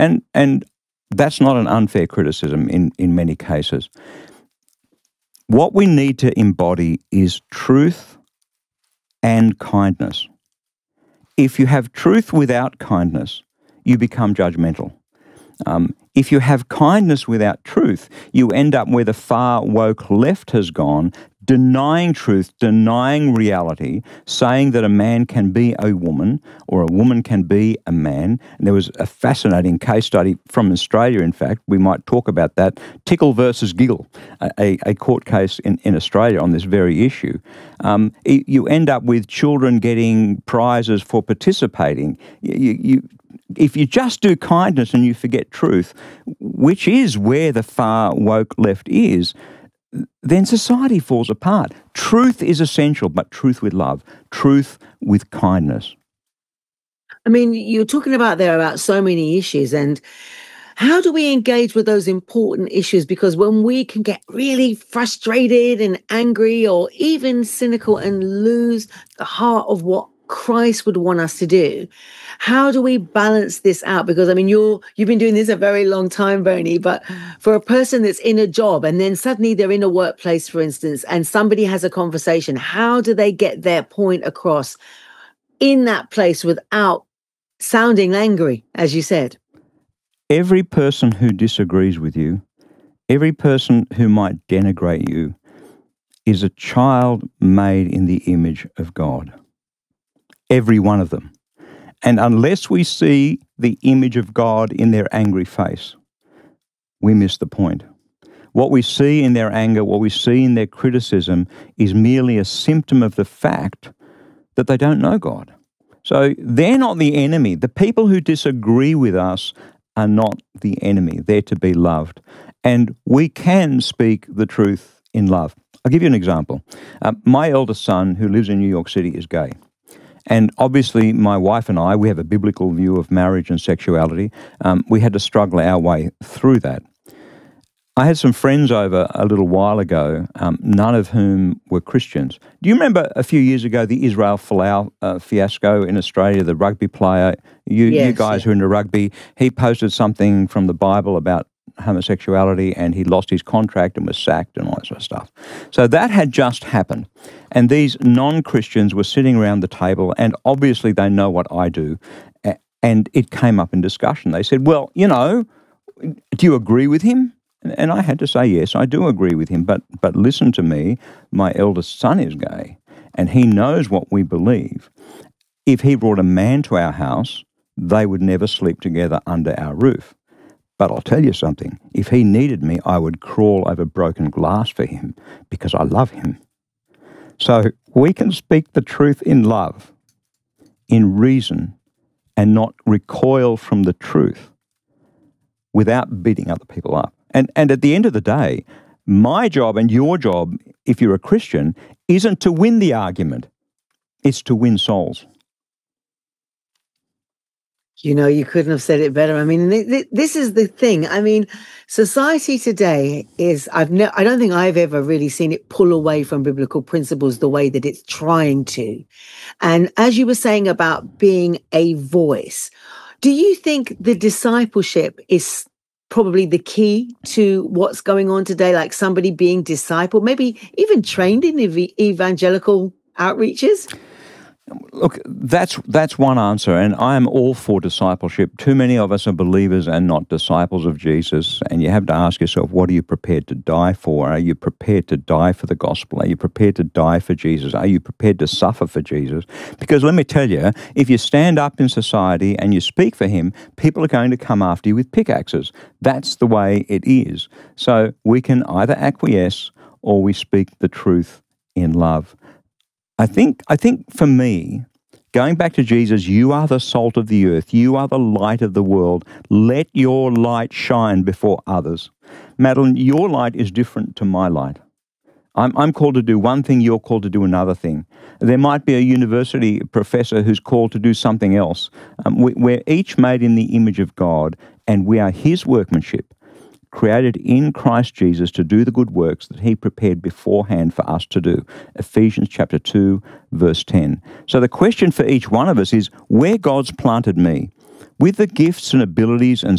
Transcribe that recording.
And that's not an unfair criticism in many cases. What we need to embody is truth and kindness. If you have truth without kindness, you become judgmental. If you have kindness without truth, you end up where the far woke left has gone, denying truth, denying reality, saying that a man can be a woman or a woman can be a man. And there was a fascinating case study from Australia, in fact. We might talk about that. Tickle versus Giggle, a court case in Australia on this very issue. You end up with children getting prizes for participating. If you just do kindness and you forget truth, which is where the far woke left is, then society falls apart. Truth is essential, but truth with love, truth with kindness. I mean, you're talking about so many issues, and how do we engage with those important issues? Because when we can get really frustrated and angry or even cynical and lose the heart of what Christ would want us to do, how do we balance this out? Because I mean, you've been doing this a very long time, Bernie, but for a person that's in a job and then suddenly they're in a workplace, for instance, and somebody has a conversation, how do they get their point across in that place without sounding angry, as you said? Every person who disagrees with you, every person who might denigrate you, is a child made in the image of God. Every one of them. And unless we see the image of God in their angry face, we miss the point. What we see in their anger, what we see in their criticism is merely a symptom of the fact that they don't know God. So they're not the enemy. The people who disagree with us are not the enemy. They're to be loved. And we can speak the truth in love. I'll give you an example. My eldest son, who lives in New York City, is gay. And obviously, my wife and I, we have a biblical view of marriage and sexuality. We had to struggle our way through that. I had some friends over a little while ago, none of whom were Christians. Do you remember a few years ago the Israel Folau fiasco in Australia, the rugby player? You guys who are into rugby, he posted something from the Bible about homosexuality and he lost his contract and was sacked and all that sort of stuff. So that had just happened. And these non-Christians were sitting around the table and obviously they know what I do. And it came up in discussion. They said, well, do you agree with him? And I had to say, yes, I do agree with him. But listen to me, my eldest son is gay and he knows what we believe. If he brought a man to our house, they would never sleep together under our roof. But I'll tell you something, if he needed me, I would crawl over broken glass for him because I love him. So we can speak the truth in love, in reason, and not recoil from the truth without beating other people up. And at the end of the day, my job and your job, if you're a Christian, isn't to win the argument, it's to win souls. You couldn't have said it better. I mean, this is the thing. I mean, society today is, I don't think I've ever really seen it pull away from biblical principles the way that it's trying to. And as you were saying about being a voice, do you think the discipleship is probably the key to what's going on today? Like somebody being discipled, maybe even trained in evangelical outreaches? Look, that's one answer, and I am all for discipleship. Too many of us are believers and not disciples of Jesus, and you have to ask yourself, what are you prepared to die for? Are you prepared to die for the gospel? Are you prepared to die for Jesus? Are you prepared to suffer for Jesus? Because let me tell you, if you stand up in society and you speak for him, people are going to come after you with pickaxes. That's the way it is. So we can either acquiesce or we speak the truth in love. I think for me, going back to Jesus, you are the salt of the earth. You are the light of the world. Let your light shine before others. Madeline, your light is different to my light. I'm called to do one thing, you're called to do another thing. There might be a university professor who's called to do something else. We're each made in the image of God, and we are his workmanship, created in Christ Jesus to do the good works that he prepared beforehand for us to do. Ephesians chapter 2, verse 10. So the question for each one of us is, where God's planted me, with the gifts and abilities and